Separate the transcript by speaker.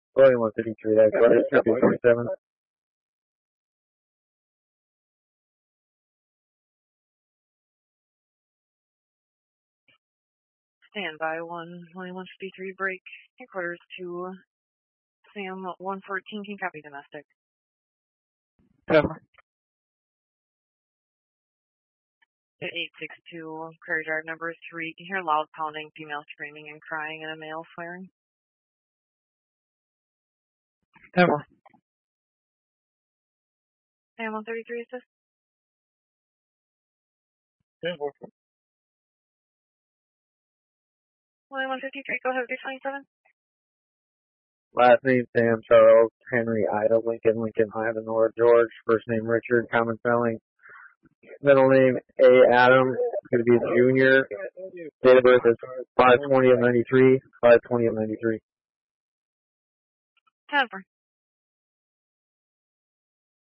Speaker 1: William 153, that's right, 227.
Speaker 2: Stand by, William 153, break. Headquarters to Sam 114, can copy domestic.
Speaker 1: Cover.
Speaker 2: 862, Prairie Drive number 3. Can hear loud pounding, female screaming and crying, and a male swearing.
Speaker 1: Cover.
Speaker 2: Sam 133, assist.
Speaker 1: Cover.
Speaker 2: William 153, go ahead with your 27.
Speaker 1: Last name Sam, Charles, Henry, Ida, Lincoln, Ivan, Nora, George. First name Richard, common spelling. Middle name A. Adam, going to be a junior. Date of birth is 5/20 of 93, 5/20 of 93.
Speaker 2: Cover.